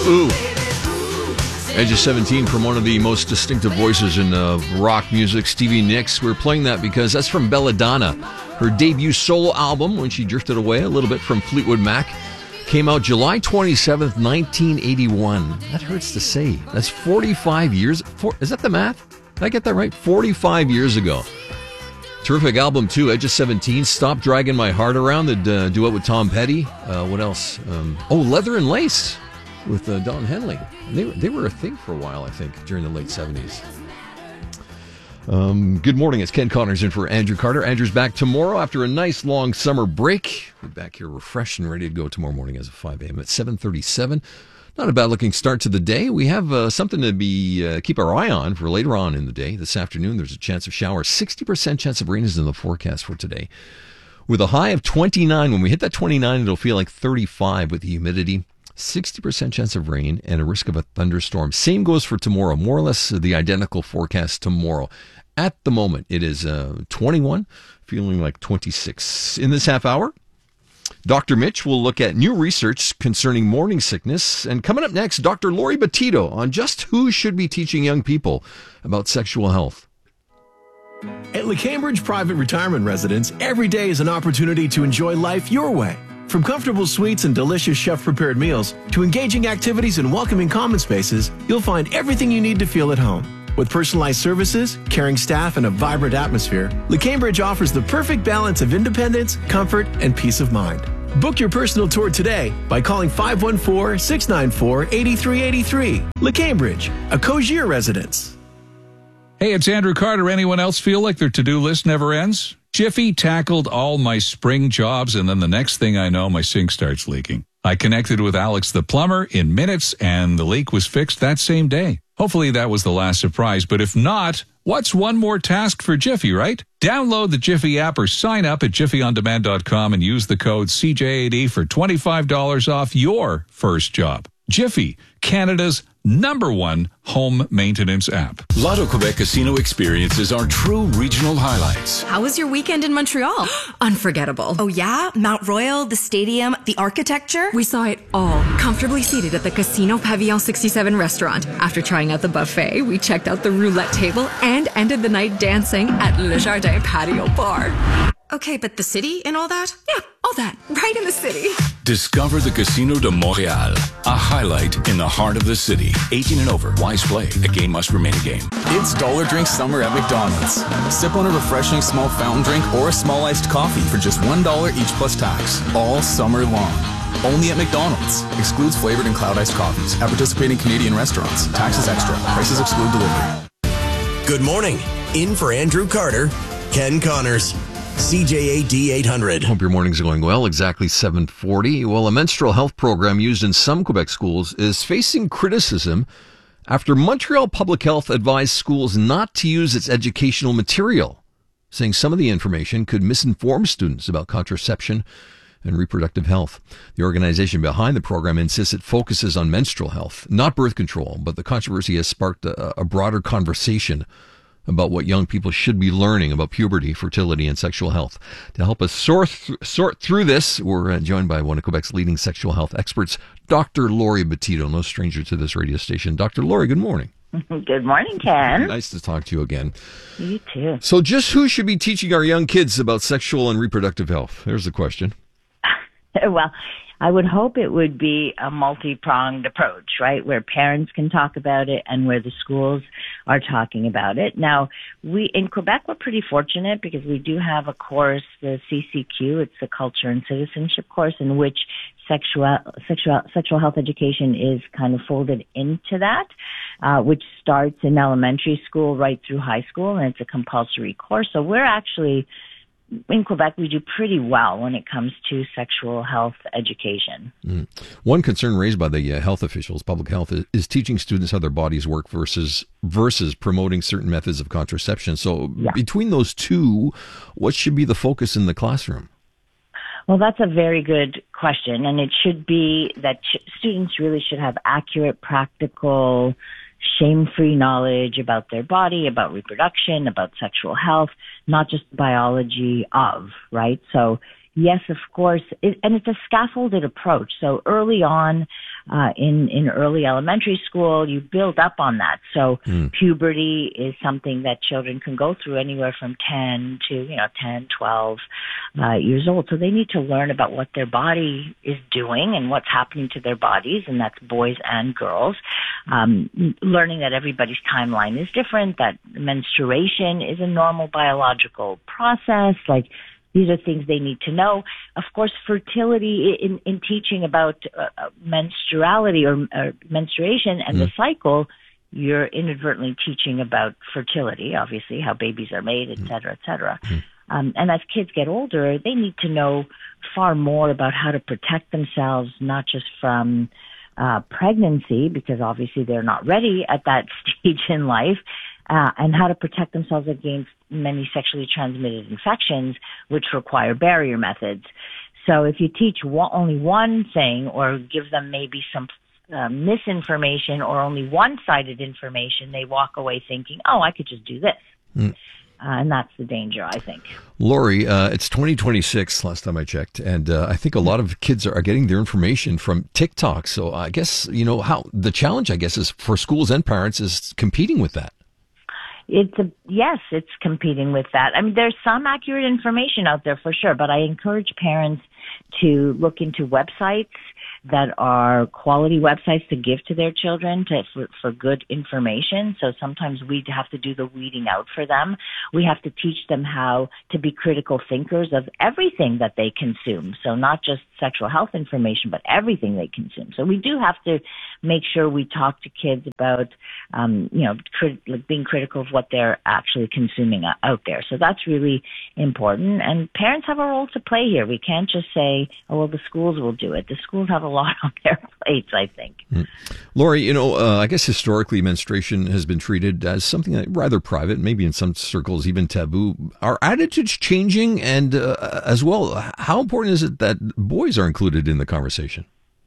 Ooh. Edge of 17 from one of the most distinctive voices in rock music, Stevie Nicks. We're playing that because that's from Belladonna. Her debut solo album, when she drifted away a little bit from Fleetwood Mac, came out July 27th, 1981. That hurts to say. That's 45 years. Is that the math? Did I get that right? 45 years ago. Terrific album, too. Edge of 17, Stop Dragging My Heart Around, the duet with Tom Petty. What else? Leather and Lace with Don Henley. They were a thing for a while, I think, during the late 70s. Good morning. It's Ken Connors in for Andrew Carter. Andrew's back tomorrow after a nice long summer break. We're back here refreshed and ready to go tomorrow morning as of 5 a.m. at 7:37. Not a bad-looking start to the day. We have something to keep our eye on for later on in the day. This afternoon, there's a chance of showers. 60% chance of rain is in the forecast for today. With a high of 29, when we hit that 29, it'll feel like 35 with the humidity. 60% chance of rain and a risk of a thunderstorm. Same goes for tomorrow. More or less the identical forecast tomorrow. At the moment, it is 21, feeling like 26. In this half hour, Dr. Mitch will look at new research concerning morning sickness. And coming up next, Dr. Lori Betito on just who should be teaching young people about sexual health. At LeCambridge Private Retirement Residence, every day is an opportunity to enjoy life your way. From comfortable suites and delicious chef-prepared meals to engaging activities and welcoming common spaces, you'll find everything you need to feel at home. With personalized services, caring staff, and a vibrant atmosphere, LeCambridge offers the perfect balance of independence, comfort, and peace of mind. Book your personal tour today by calling 514-694-8383. LeCambridge, a Cogier residence. Hey, it's Andrew Carter. Anyone else feel like their to-do list never ends? Jiffy tackled all my spring jobs, and then the next thing I know, my sink starts leaking. I connected with Alex the plumber in minutes, and the leak was fixed that same day. Hopefully that was the last surprise, but if not, what's one more task for Jiffy, right? Download the Jiffy app or sign up at jiffyondemand.com and use the code CJ80 for $25 off your first job. Jiffy, Canada's #1 home maintenance app. Lotto Quebec casino experiences are true regional highlights. How was your weekend in Montreal? Unforgettable. Oh yeah? Mount Royal, the stadium, the architecture? We saw it all, comfortably seated at the Casino Pavillon 67 restaurant. After trying out the buffet, we checked out the roulette table and ended the night dancing at Le Jardin Patio Bar. Okay, but the city and all that? Yeah, all that. Right in the city. Discover the Casino de Montréal, a highlight in the heart of the city. 18 and over. Wise play. A game must remain a game. It's Dollar Drink Summer at McDonald's. Sip on a refreshing small fountain drink or a small iced coffee for just $1 each plus tax. All summer long. Only at McDonald's. Excludes flavored and cloud iced coffees. At participating Canadian restaurants. Taxes extra. Prices exclude delivery. Good morning. In for Andrew Carter, Ken Connors. CJAD 800. Hope your morning's going well. Exactly 7:40. Well, a menstrual health program used in some Quebec schools is facing criticism after Montreal Public Health advised schools not to use its educational material, saying some of the information could misinform students about contraception and reproductive health. The organization behind the program insists it focuses on menstrual health, not birth control, but the controversy has sparked a broader conversation about what young people should be learning about puberty, fertility, and sexual health. To help us sort through this, we're joined by one of Quebec's leading sexual health experts, Dr. Lori Betito, no stranger to this radio station. Dr. Lori, good morning. Good morning, Ken. Nice to talk to you again. You too. So just who should be teaching our young kids about sexual and reproductive health? There's the question. Well, I would hope it would be a multi-pronged approach, right, where parents can talk about it and where the schools are talking about it. Now, in Quebec, we're pretty fortunate because we do have a course, the CCQ, it's the Culture and Citizenship course, in which sexual health education is kind of folded into that, which starts in elementary school right through high school, and it's a compulsory course. So we're actually, in Quebec, we do pretty well when it comes to sexual health education. One concern raised by the health officials, public health, is teaching students how their bodies work versus promoting certain methods of contraception. So between those two, what should be the focus in the classroom? Well, that's a very good question, and it should be that students really should have accurate, practical, shame-free knowledge about their body, about reproduction, about sexual health, not just biology of, right? So yes, of course. And it's a scaffolded approach. So early on, in early elementary school, you build up on that. So puberty is something that children can go through anywhere from 10 to, 10, 12 years old. So they need to learn about what their body is doing and what's happening to their bodies, and that's boys and girls. Learning that everybody's timeline is different, that menstruation is a normal biological process, like these are things they need to know. Of course, fertility in teaching about menstruality or menstruation and the cycle, you're inadvertently teaching about fertility, obviously, how babies are made, et cetera, et cetera. And as kids get older, they need to know far more about how to protect themselves, not just from pregnancy, because obviously they're not ready at that stage in life, and how to protect themselves against many sexually transmitted infections, which require barrier methods. So if you teach only one thing or give them maybe some misinformation or only one-sided information, they walk away thinking, oh, I could just do this. And that's the danger, I think. Lori, it's 2026, last time I checked, and I think a lot of kids are getting their information from TikTok. So I guess, how the challenge, I guess, is for schools and parents is competing with that. Yes, it's competing with that. I mean, there's some accurate information out there for sure, but I encourage parents to look into websites that are quality websites to give to their children for good information. So sometimes we have to do the weeding out for them. We have to teach them how to be critical thinkers of everything that they consume. So not just sexual health information, but everything they consume. So we do have to make sure we talk to kids about, being critical of what they're actually consuming out there. So that's really important. And parents have a role to play here. We can't just say, oh, well, the schools will do it. The schools have a lot on their plates, I think. Lori, I guess historically menstruation has been treated as something rather private, maybe in some circles even taboo. Are attitudes changing? And as well, how important is it that boys are included in the conversation?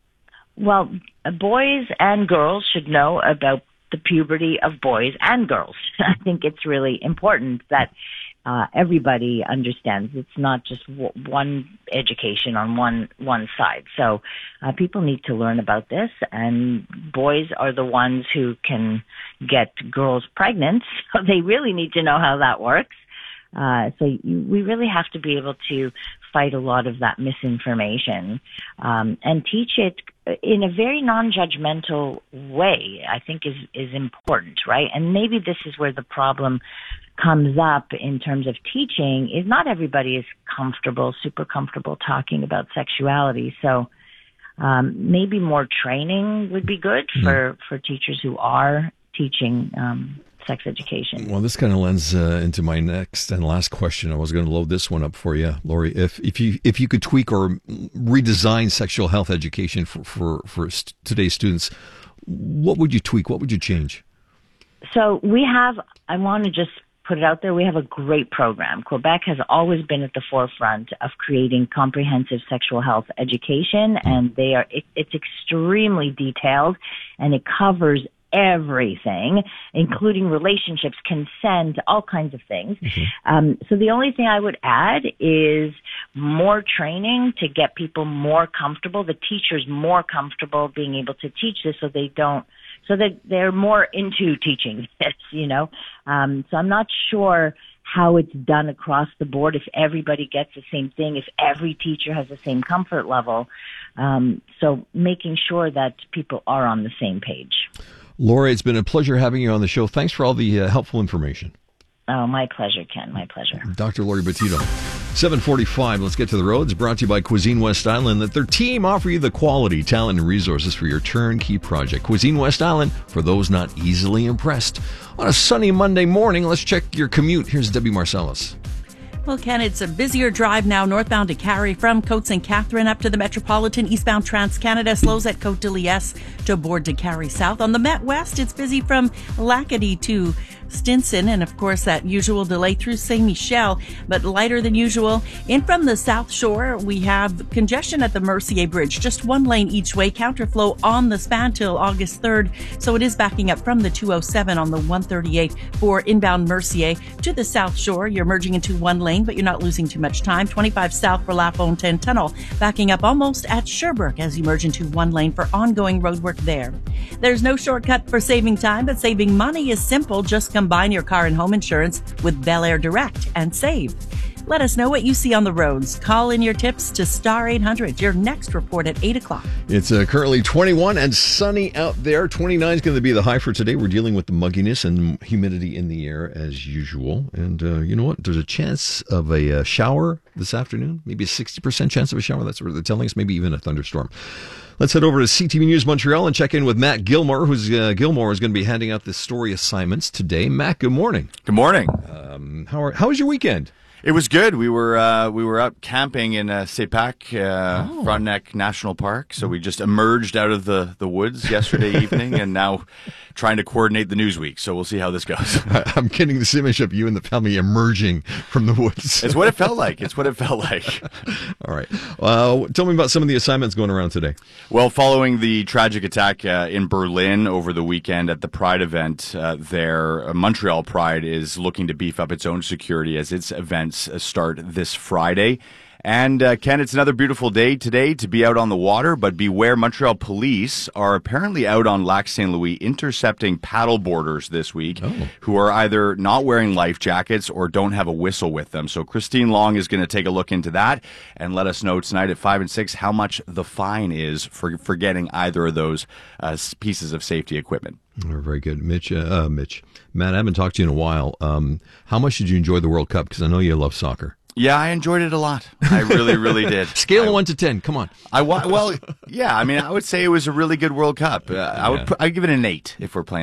Well, boys and girls should know about the puberty of boys and girls. I think it's really important that everybody understands it's not just one education on one side. So people need to learn about this, and boys are the ones who can get girls pregnant, so they really need to know how that works. So we really have to be able to fight a lot of that misinformation and teach it in a very non-judgmental way, I think is important, right? And maybe this is where the problem comes up in terms of teaching, is not everybody is super comfortable talking about sexuality. So maybe more training would be good for teachers who are teaching sex education. Well, this kind of lends into my next and last question. I was going to load this one up for you, Lori. If you could tweak or redesign sexual health education for today's students, what would you tweak? What would you change? So I want to just put it out there, we have a great program. Quebec has always been at the forefront of creating comprehensive sexual health education, and it's extremely detailed, and it covers everything, including relationships, consent, all kinds of things. So the only thing I would add is more training to get people more comfortable, the teachers more comfortable being able to teach this so that they're more into teaching this, So I'm not sure how it's done across the board, if everybody gets the same thing, if every teacher has the same comfort level. So making sure that people are on the same page. Laura, it's been a pleasure having you on the show. Thanks for all the helpful information. Oh, my pleasure, Ken. My pleasure. Dr. Lori Betito. 7:45. Let's get to the roads. Brought to you by Cuisine West Island. Let their team offer you the quality, talent, and resources for your turnkey project. Cuisine West Island, for those not easily impressed. On a sunny Monday morning, let's check your commute. Here's Debbie Marcellus. Well, Ken, it's a busier drive now northbound to Cary from Côte St. Catherine up to the Metropolitan. Eastbound Trans-Canada slows at Côte de Liesse to board to Cary South. On the Met West, it's busy from Lacadie to Stinson, and of course that usual delay through Saint Michel, but lighter than usual. In from the South Shore, we have congestion at the Mercier Bridge, just one lane each way, counterflow on the span till August 3rd, so it is backing up from the 207 on the 138 for inbound Mercier to the South Shore. You're merging into one lane lane, but you're not losing too much time. 25 south for La Fontaine Tunnel, backing up almost at Sherbrooke as you merge into one lane for ongoing roadwork there. There's no shortcut for saving time, but saving money is simple. Just combine your car and home insurance with Bel Air Direct and save. Let us know what you see on the roads. Call in your tips to Star 800. Your next report at 8 o'clock. It's currently 21 and sunny out there. 29 is going to be the high for today. We're dealing with the mugginess and humidity in the air as usual. And you know what? There's a chance of a shower this afternoon. Maybe a 60% chance of a shower. That's what they're telling us. Maybe even a thunderstorm. Let's head over to CTV News Montreal and check in with Matt Gilmore, Gilmore is going to be handing out the story assignments today. Matt, good morning. Good morning. How was your weekend? It was good. We were up camping in Sepak, Frontenac National Park. So we just emerged out of the woods yesterday evening, and now trying to coordinate the news week. So we'll see how this goes. I'm getting this image of you and the family emerging from the woods. It's what it felt like. All right. Tell me about some of the assignments going around today. Well, following the tragic attack in Berlin over the weekend at the Pride event there, Montreal Pride is looking to beef up its own security as its events start this Friday. And, Ken, it's another beautiful day today to be out on the water, but beware, Montreal police are apparently out on Lac St. Louis intercepting paddleboarders this week who are either not wearing life jackets or don't have a whistle with them. So Christine Long is going to take a look into that and let us know tonight at 5 and 6 how much the fine is for getting either of those pieces of safety equipment. Oh, very good. Mitch, Matt, I haven't talked to you in a while. How much did you enjoy the World Cup? Because I know you love soccer. Yeah, I enjoyed it a lot. I really, really did. Scale of 1 to 10. Come on. I would say it was a really good World Cup. I'd give it an 8 if we're playing